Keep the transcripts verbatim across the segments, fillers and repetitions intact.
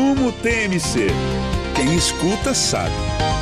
Consumo T M C. Quem escuta sabe.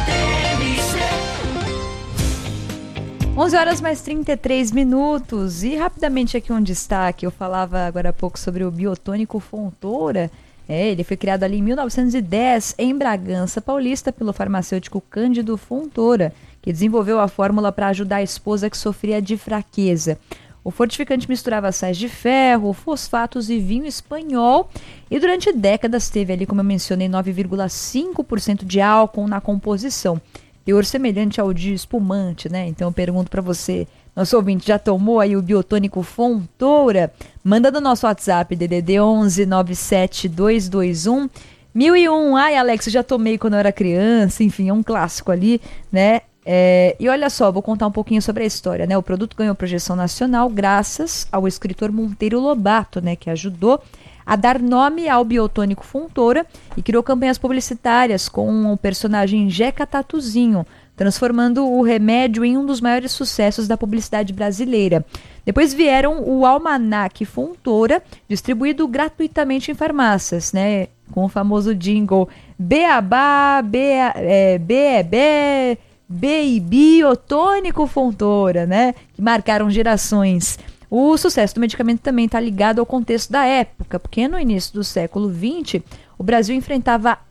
onze horas mais trinta e três minutos. E rapidamente aqui um destaque. Eu falava agora há pouco sobre o biotônico Fontoura. É, ele foi criado ali em mil novecentos e dez em Bragança Paulista pelo farmacêutico Cândido Fontoura, que desenvolveu a fórmula para ajudar a esposa que sofria de fraqueza. O fortificante misturava sais de ferro, fosfatos e vinho espanhol e durante décadas teve ali, como eu mencionei, nove vírgula cinco por cento de álcool na composição. Teor semelhante ao de espumante, né? Então eu pergunto para você, nosso ouvinte, já tomou aí o biotônico Fontoura? Manda no nosso WhatsApp, D D D onze nove sete dois dois um mil e um. Ai, Alex, eu já tomei quando eu era criança, enfim, é um clássico ali, né? É, e olha só, vou contar um pouquinho sobre a história, né? O produto ganhou projeção nacional graças ao escritor Monteiro Lobato, né? Que ajudou a dar nome ao biotônico Fontoura e criou campanhas publicitárias com o personagem Jeca Tatuzinho, transformando o remédio em um dos maiores sucessos da publicidade brasileira. Depois vieram o Almanac Fontoura, distribuído gratuitamente em farmácias, né? Com o famoso jingle Beabá, Bea, é, Bebê, B e biotônico Fontoura, né? Que marcaram gerações. O sucesso do medicamento também está ligado ao contexto da época, porque no início do século vinte, o Brasil enfrentava